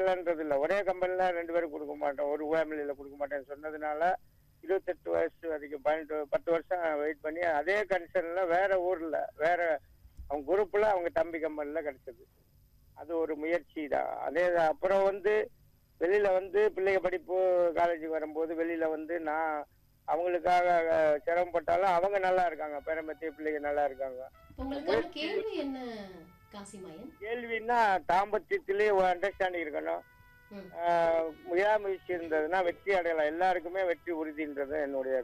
கொடுக்கலன்றது இல்லை, ஒரே கம்பெனில 2 பேரும் கொடுக்க மாட்டோம், ஒரு ஃபேமிலியில கொடுக்க மாட்டேன்னு சொன்னதுனால 28 வயசு வரைக்கும் 10 வருஷம் வெயிட் பண்ணி அதே கன்சர்ன்ல வேற ஊர்ல வேற அவங்க குரூப்ல அவங்க தம்பி கம்பெனில கிடைச்சது. அது ஒரு முயற்சி தான். அதே அப்புறம் வெளியில பிள்ளைங்க படிப்பு காலேஜுக்கு வரும்போது வெளியில நான் அவங்களுக்காக சிரமப்பட்டாலும் அவங்க நல்லா இருக்காங்க, பேரம்பத்திய பிள்ளைங்க நல்லா இருக்காங்க. உங்களுக்கான கேள்வி என்ன காசிமாயன்? கேள்வின்னா தாம்பத்தியத்திலேயே அண்டர்ஸ்டாண்டிங் இருக்கணும், ம். முயற்சி இருந்ததுன்னா வெற்றி அடையலாம், எல்லாருக்குமே வெற்றி உறுதின்றது என்னுடைய